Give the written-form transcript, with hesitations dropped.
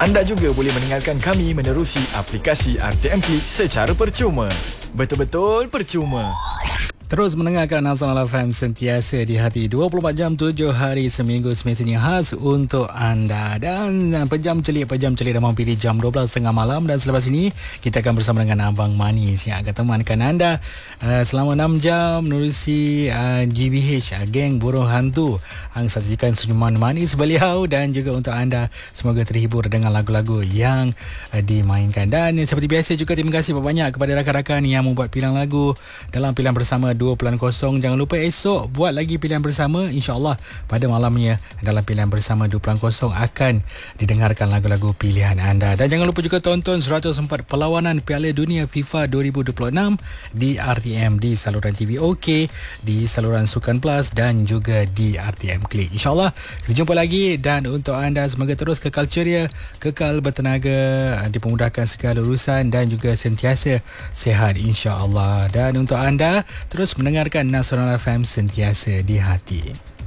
Anda juga boleh mendengarkan kami menerusi aplikasi RTM Klik secara percuma. Betul-betul percuma. Terus mendengarkan Nasional FM sentiasa di hati 24 jam 7 hari seminggu, semestinya khas untuk anda. Dan pejam celik dah mampir di jam 12.30 malam. Dan selepas ini kita akan bersama dengan Abang Manis yang akan temankan anda selama 6 jam menerusi GBH, Geng Burung Hantu. Saksikan senyuman manis beliau dan juga untuk anda semoga terhibur dengan lagu-lagu yang dimainkan. Dan seperti biasa juga terima kasih banyak kepada rakan-rakan yang membuat pilihan lagu dalam pilihan bersama 2.0. Jangan lupa esok buat lagi pilihan bersama. InsyaAllah pada malamnya dalam pilihan bersama 2.0 akan didengarkan lagu-lagu pilihan anda. Dan jangan lupa juga tonton 104 perlawanan Piala Dunia FIFA 2026 di RTM, di saluran TV OK, di saluran Sukan Plus dan juga di RTM Klik. InsyaAllah kita jumpa lagi. Dan untuk anda semoga terus kekal ceria, kekal bertenaga, dipermudahkan segala urusan dan juga sentiasa sihat insyaAllah. Dan untuk anda terus mendengarkan Nasional FM sentiasa di hati.